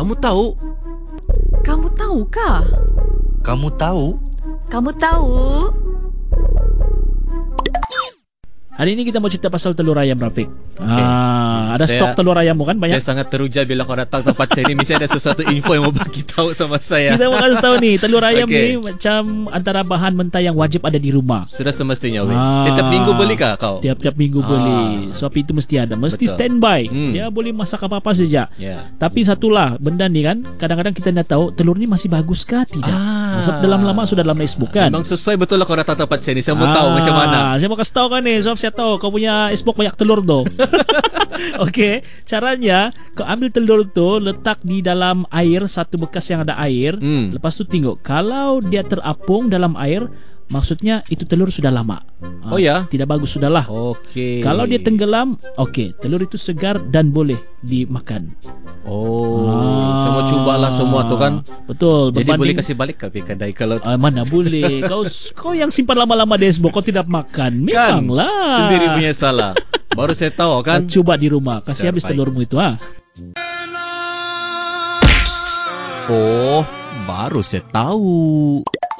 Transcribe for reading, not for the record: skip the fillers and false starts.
Kamu tahu? Kamu tahukah? Kamu tahu? Kamu tahu? Hari ini kita mau cerita pasal telur ayam, Rafiq. Okay. Ada stok telur ayam kan banyak. Saya sangat teruja bila kau datang tempat saya ni. Mesti ada sesuatu info yang mau bagi tahu sama saya. Kita mau kasih tahu nih, telur ayam Okay. ni macam antara bahan mentah yang wajib ada di rumah. Sudah semestinya, weh. Tiap minggu belikah kau? Tiap-tiap minggu beli. Sebab itu mesti ada. Mesti Betul. standby. Hmm. Dia boleh masak apa-apa saja. Ya. Tapi satulah benda ni kan, kadang-kadang kita nak tahu telur ni masih bagus kah tidak. Sebab dalam lama sudah dalam icebox kan. Memang sesuai betul lah kau datang tempat saya ni. Saya mau tahu macam mana. Saya mau kasih tahu kan ni, sebab saya tahu kau punya icebox banyak telur tu. Okey, caranya kau ambil telur tu, letak di dalam air, satu bekas yang ada air. Lepas tu tengok kalau dia terapung dalam air, maksudnya itu telur sudah lama. Oh ya? Tidak bagus sudahlah. Okey. Kalau dia tenggelam, okey, telur itu segar dan boleh dimakan. Saya mau cubalah semua tu kan. Betul. Jadi boleh kasih balik ke kedai kalau Mana boleh. Kau yang simpan lama-lama di icebox, kau tidak makan. Memanglah. Kan? Sendiri punya salah. Baru saya tahu kan. Coba di rumah, kasih habis Terbaik. telurmu itu Oh, baru saya tahu.